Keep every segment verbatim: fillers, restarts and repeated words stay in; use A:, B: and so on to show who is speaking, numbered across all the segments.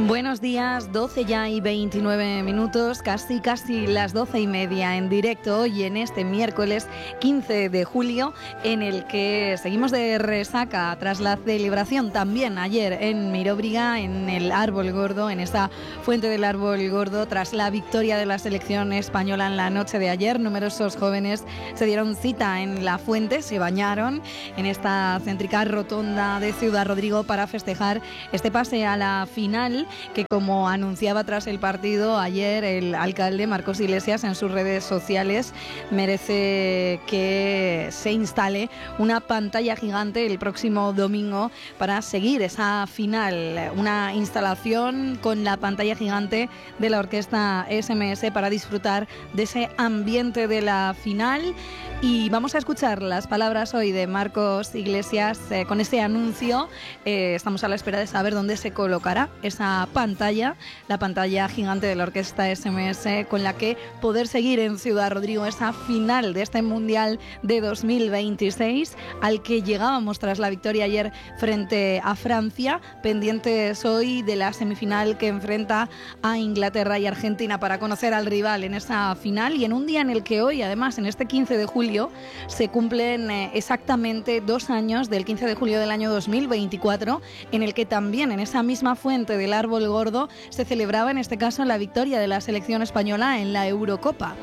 A: Buenos días, doce ya y veintinueve minutos, casi casi las doce y media en directo hoy en este miércoles quince de julio, en el que seguimos de resaca tras la celebración también ayer en Miróbriga, en el Árbol Gordo, en esta fuente del Árbol Gordo, tras la victoria de la selección española en la noche de ayer. Numerosos jóvenes se dieron cita en la fuente, se bañaron en esta céntrica rotonda de Ciudad Rodrigo para festejar este pase a la final, que, como anunciaba tras el partido ayer el alcalde Marcos Iglesias en sus redes sociales, merece que se instale una pantalla gigante el próximo domingo para seguir esa final, una instalación con la pantalla gigante de la orquesta ese eme ese para disfrutar de ese ambiente de la final. Y vamos a escuchar las palabras hoy de Marcos Iglesias eh, con este anuncio. Eh, estamos a la espera de saber dónde se colocará esa pantalla, la pantalla gigante de la orquesta ese eme ese, con la que poder seguir en Ciudad Rodrigo esa final de este Mundial de dos mil veintiséis, al que llegábamos tras la victoria ayer frente a Francia, pendientes hoy de la semifinal que enfrenta a Inglaterra y Argentina para conocer al rival en esa final, y en un día en el que hoy, además, en este quince de julio, se cumplen eh, exactamente dos años del quince de julio del año dos mil veinticuatro, en el que también en esa misma fuente del Árbol Gordo se celebraba, en este caso, la victoria de la selección española en la Eurocopa.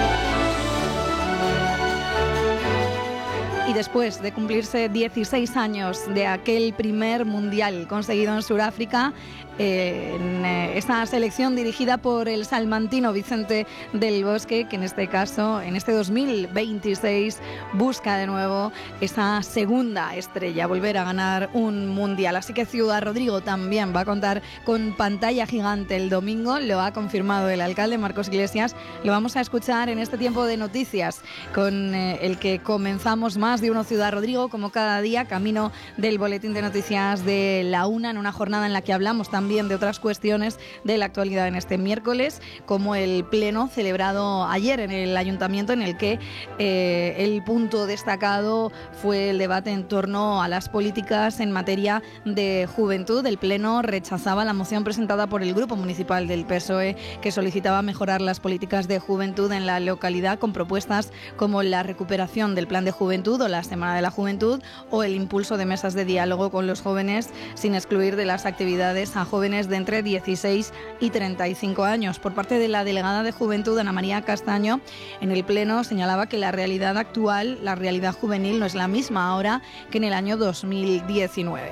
A: Y después de cumplirse dieciséis años de aquel primer mundial conseguido en Sudáfrica, eh, en eh, esta selección dirigida por el salmantino Vicente del Bosque, que en este caso, en este dos mil veintiséis, busca de nuevo esa segunda estrella, volver a ganar un mundial. Así que Ciudad Rodrigo también va a contar con pantalla gigante el domingo, lo ha confirmado el alcalde Marcos Iglesias. Lo vamos a escuchar en este tiempo de noticias, con eh, el que comenzamos más de uno Ciudad Rodrigo, como cada día, camino del boletín de noticias de la una, en una jornada en la que hablamos también de otras cuestiones de la actualidad en este miércoles, como el pleno celebrado ayer en el ayuntamiento, en el que eh, el punto destacado fue el debate en torno a las políticas en materia de juventud. El pleno rechazaba la moción presentada por el grupo municipal del P S O E, que solicitaba mejorar las políticas de juventud en la localidad, con propuestas como la recuperación del plan de juventud o la Semana de la Juventud, o el impulso de mesas de diálogo con los jóvenes, sin excluir de las actividades a jóvenes de entre dieciséis y treinta y cinco años. Por parte de la delegada de Juventud, Ana María Castaño, en el pleno señalaba que la realidad actual, la realidad juvenil, no es la misma ahora que en el año dos mil diecinueve.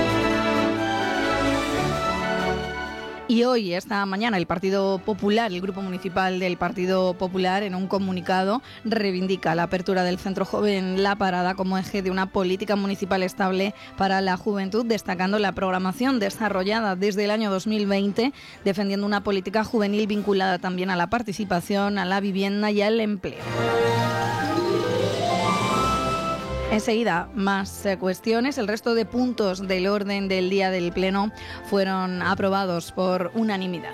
A: Y hoy, esta mañana, el Partido Popular, el Grupo Municipal del Partido Popular, en un comunicado, reivindica la apertura del Centro Joven La Parada como eje de una política municipal estable para la juventud, destacando la programación desarrollada desde el año dos mil veinte, defendiendo una política juvenil vinculada también a la participación, a la vivienda y al empleo. Enseguida, más eh, cuestiones. El resto de puntos del orden del día del Pleno fueron aprobados por unanimidad.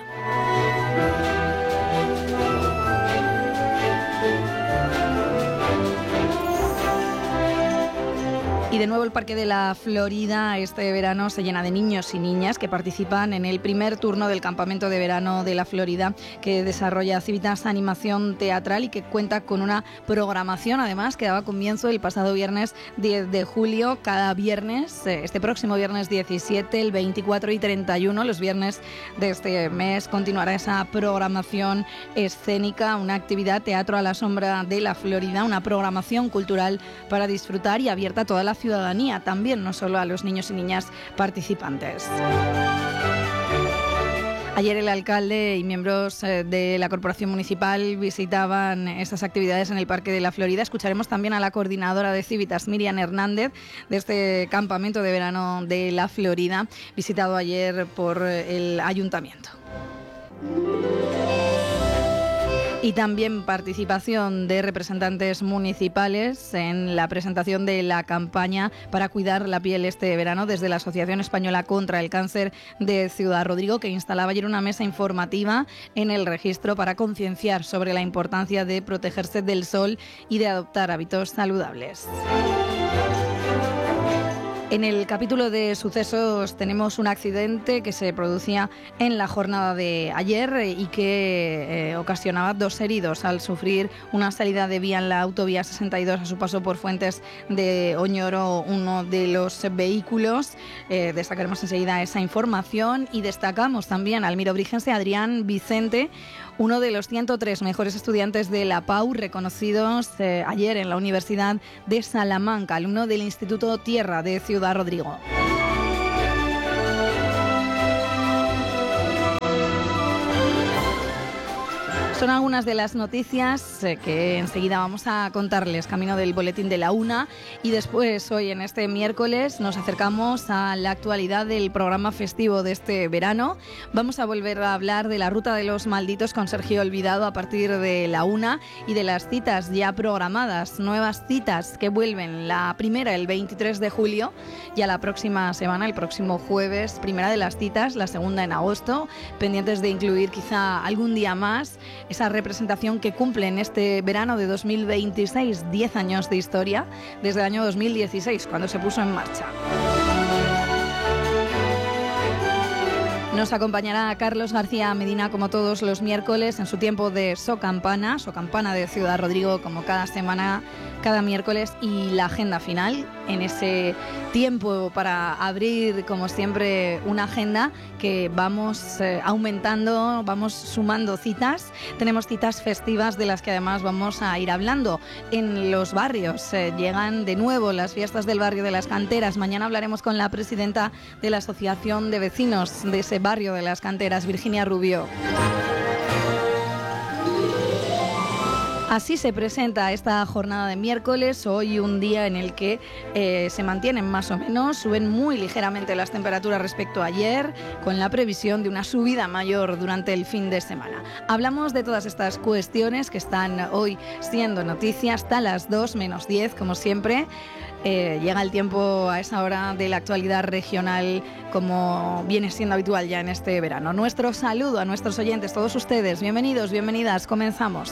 A: Y de nuevo el Parque de la Florida este verano se llena de niños y niñas que participan en el primer turno del campamento de verano de la Florida, que desarrolla Civitas Animación Teatral y que cuenta con una programación, además, que daba comienzo el pasado viernes diez de julio. Cada viernes, este próximo viernes diecisiete, el veinticuatro y treinta y uno, los viernes de este mes, continuará esa programación escénica, una actividad Teatro a la Sombra de la Florida, una programación cultural para disfrutar y abierta a toda la ciudadanía, también, no solo a los niños y niñas participantes. Ayer el alcalde y miembros de la corporación municipal visitaban esas actividades en el Parque de la Florida. Escucharemos también a la coordinadora de Civitas, Miriam Hernández, de este campamento de verano de la Florida, visitado ayer por el ayuntamiento. Y también participación de representantes municipales en la presentación de la campaña para cuidar la piel este verano desde la Asociación Española contra el Cáncer de Ciudad Rodrigo, que instalaba ayer una mesa informativa en el registro para concienciar sobre la importancia de protegerse del sol y de adoptar hábitos saludables. En el capítulo de sucesos tenemos un accidente que se producía en la jornada de ayer y que eh, ocasionaba dos heridos al sufrir una salida de vía en la autovía sesenta y dos a su paso por Fuentes de Oñoro, uno de los vehículos. Eh, destacaremos enseguida esa información y destacamos también al mirobrigense Adrián Vicente, uno de los ciento tres mejores estudiantes de la P A U reconocidos eh, ayer en la Universidad de Salamanca, alumno del Instituto Tierra de Ciudad Rodrigo. Son algunas de las noticias eh, que enseguida vamos a contarles camino del boletín de la una, y después hoy en este miércoles nos acercamos a la actualidad del programa festivo de este verano. Vamos a volver a hablar de la Ruta de los Malditos con Sergio Olvidado a partir de la una y de las citas ya programadas, nuevas citas que vuelven. La primera el veintitrés de julio, ya la próxima semana, el próximo jueves, primera de las citas, la segunda en agosto, pendientes de incluir quizá algún día más esa representación que cumple en este verano de dos mil veintiséis, diez años de historia, desde el año dos mil dieciséis, cuando se puso en marcha. Nos acompañará Carlos García Medina, como todos los miércoles, en su tiempo de So Campana, So Campana de Ciudad Rodrigo, como cada semana, cada miércoles, y la agenda final, en ese tiempo para abrir, como siempre, una agenda que vamos eh, aumentando, vamos sumando citas. Tenemos citas festivas de las que además vamos a ir hablando en los barrios. Eh, llegan de nuevo las fiestas del barrio de las Canteras. Mañana hablaremos con la presidenta de la Asociación de Vecinos de ese barrio de las Canteras, Virginia Rubio. Así se presenta esta jornada de miércoles, hoy un día en el que eh, se mantienen más o menos, suben muy ligeramente las temperaturas respecto a ayer, con la previsión de una subida mayor durante el fin de semana. Hablamos de todas estas cuestiones que están hoy siendo noticia hasta las dos menos diez, como siempre. Eh, llega el tiempo a esa hora de la actualidad regional, como viene siendo habitual ya en este verano. Nuestro saludo a nuestros oyentes, todos ustedes, bienvenidos, bienvenidas, comenzamos.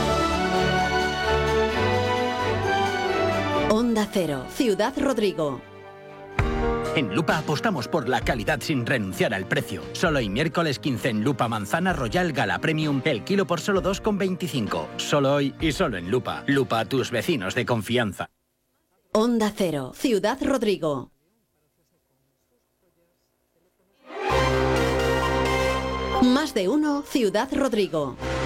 B: Onda Cero, Ciudad Rodrigo.
C: En Lupa apostamos por la calidad sin renunciar al precio. Solo hoy miércoles quince en Lupa Manzana Royal Gala Premium, el kilo por solo dos con veinticinco. Solo hoy y solo en Lupa. Lupa, tus vecinos de confianza.
B: Onda Cero, Ciudad Rodrigo. Más de uno, Ciudad Rodrigo.